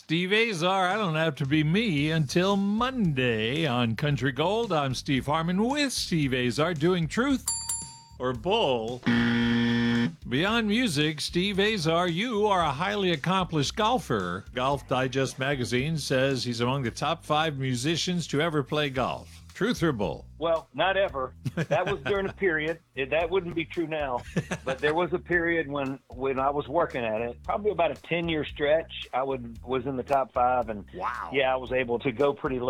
Steve Azar, I don't have to be me until Monday on Country Gold. I'm Steve Harmon with Steve Azar doing Truth or Bull. Beyond music, Steve Azar, you are a highly accomplished golfer. Golf Digest magazine says he's among the top 5 musicians to ever play golf. Truth or Bull? Well, not ever. That was during a period. That wouldn't be true now. But there was a period when I was working at it, probably about a 10-year stretch, I was in the top 5. And wow. Yeah, I was able to go pretty low.